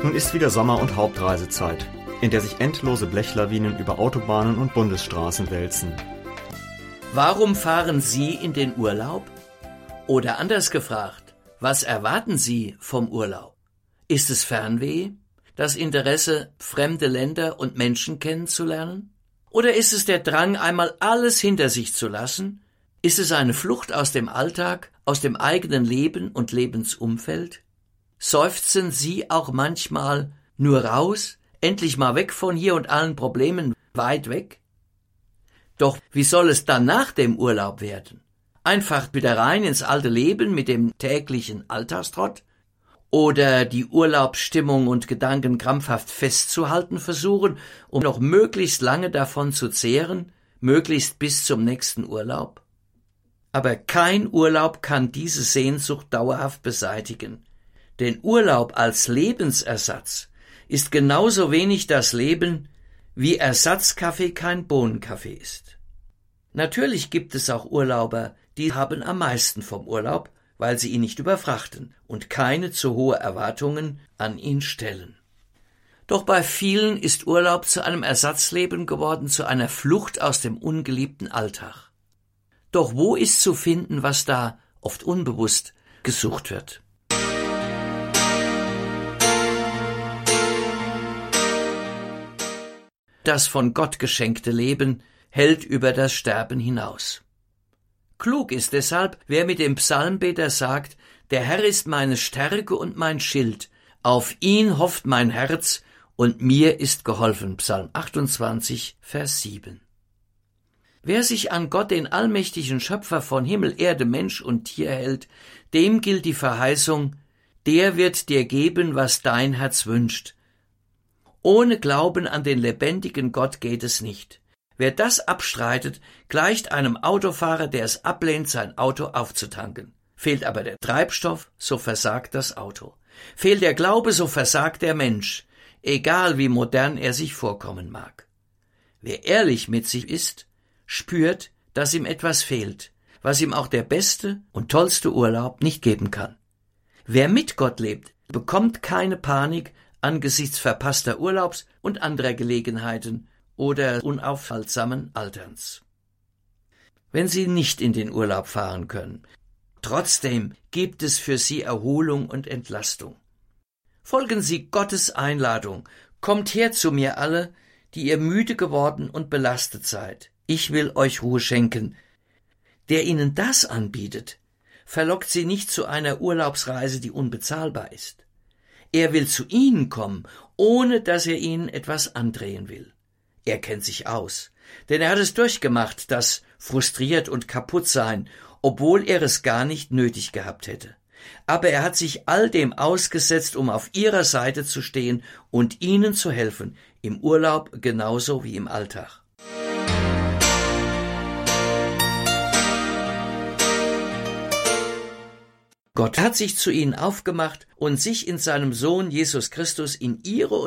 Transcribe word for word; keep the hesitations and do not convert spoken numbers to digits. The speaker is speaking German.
Nun ist wieder Sommer- und Hauptreisezeit, in der sich endlose Blechlawinen über Autobahnen und Bundesstraßen wälzen. Warum fahren Sie in den Urlaub? Oder anders gefragt, was erwarten Sie vom Urlaub? Ist es Fernweh, das Interesse, fremde Länder und Menschen kennenzulernen? Oder ist es der Drang, einmal alles hinter sich zu lassen? Ist es eine Flucht aus dem Alltag, aus dem eigenen Leben und Lebensumfeld? Seufzen Sie auch manchmal nur raus, endlich mal weg von hier und allen Problemen, weit weg? Doch wie soll es dann nach dem Urlaub werden? Einfach wieder rein ins alte Leben mit dem täglichen Alltagstrott? Oder die Urlaubsstimmung und Gedanken krampfhaft festzuhalten versuchen, um noch möglichst lange davon zu zehren, möglichst bis zum nächsten Urlaub? Aber kein Urlaub kann diese Sehnsucht dauerhaft beseitigen. Denn Urlaub als Lebensersatz ist genauso wenig das Leben, wie Ersatzkaffee kein Bohnenkaffee ist. Natürlich gibt es auch Urlauber, die haben am meisten vom Urlaub, weil sie ihn nicht überfrachten und keine zu hohe Erwartungen an ihn stellen. Doch bei vielen ist Urlaub zu einem Ersatzleben geworden, zu einer Flucht aus dem ungeliebten Alltag. Doch wo ist zu finden, was da, oft unbewusst, gesucht wird? Das von Gott geschenkte Leben hält über das Sterben hinaus. Klug ist deshalb, wer mit dem Psalmbeter sagt, der Herr ist meine Stärke und mein Schild, auf ihn hofft mein Herz und mir ist geholfen. Psalm achtundzwanzig, Vers sieben. Wer sich an Gott, den allmächtigen Schöpfer von Himmel, Erde, Mensch und Tier hält, dem gilt die Verheißung, der wird dir geben, was dein Herz wünscht. Ohne Glauben an den lebendigen Gott geht es nicht. Wer das abstreitet, gleicht einem Autofahrer, der es ablehnt, sein Auto aufzutanken. Fehlt aber der Treibstoff, so versagt das Auto. Fehlt der Glaube, so versagt der Mensch, egal wie modern er sich vorkommen mag. Wer ehrlich mit sich ist, spürt, dass ihm etwas fehlt, was ihm auch der beste und tollste Urlaub nicht geben kann. Wer mit Gott lebt, bekommt keine Panik angesichts verpasster Urlaubs und anderer Gelegenheiten oder unaufhaltsamen Alterns. Wenn Sie nicht in den Urlaub fahren können, trotzdem gibt es für Sie Erholung und Entlastung. Folgen Sie Gottes Einladung, kommt her zu mir alle, die ihr müde geworden und belastet seid. Ich will euch Ruhe schenken. Der Ihnen das anbietet, verlockt Sie nicht zu einer Urlaubsreise, die unbezahlbar ist. Er will zu Ihnen kommen, ohne dass er Ihnen etwas andrehen will. Er kennt sich aus, denn er hat es durchgemacht, das frustriert und kaputt sein, obwohl er es gar nicht nötig gehabt hätte. Aber er hat sich all dem ausgesetzt, um auf Ihrer Seite zu stehen und Ihnen zu helfen, im Urlaub genauso wie im Alltag. Gott hat sich zu ihnen aufgemacht und sich in seinem Sohn Jesus Christus in ihre